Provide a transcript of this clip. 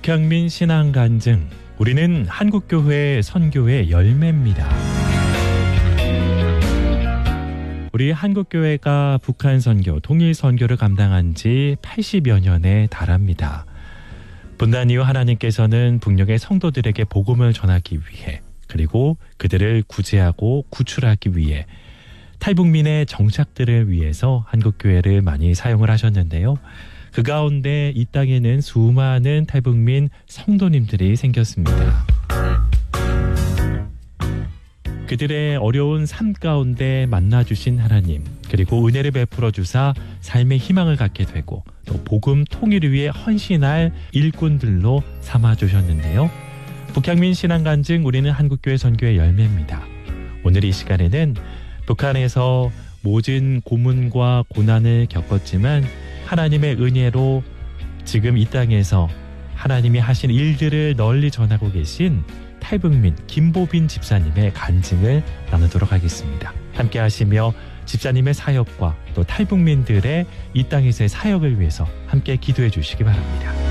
북향민 신앙 간증. 우리는 한국교회 선교의 열매입니다. 우리 한국교회가 북한 선교, 통일 선교를 감당한 지 80여 년에 달합니다. 분단 이후 하나님께서는 북녘의 성도들에게 복음을 전하기 위해, 그리고 그들을 구제하고 구출하기 위해 탈북민의 정착들을 위해서 한국교회를 많이 사용을 하셨는데요. 그 가운데 이 땅에는 수많은 탈북민 성도님들이 생겼습니다. 그들의 어려운 삶 가운데 만나주신 하나님, 그리고 은혜를 베풀어 주사 삶의 희망을 갖게 되고 또 복음 통일을 위해 헌신할 일꾼들로 삼아주셨는데요. 북향민 신앙 간증, 우리는 한국교회 선교의 열매입니다. 오늘 이 시간에는 북한에서 모든 고문과 고난을 겪었지만 하나님의 은혜로 지금 이 땅에서 하나님이 하신 일들을 널리 전하고 계신 탈북민 김보빈 집사님의 간증을 나누도록 하겠습니다. 함께 하시며 집사님의 사역과 또 탈북민들의 이 땅에서의 사역을 위해서 함께 기도해 주시기 바랍니다.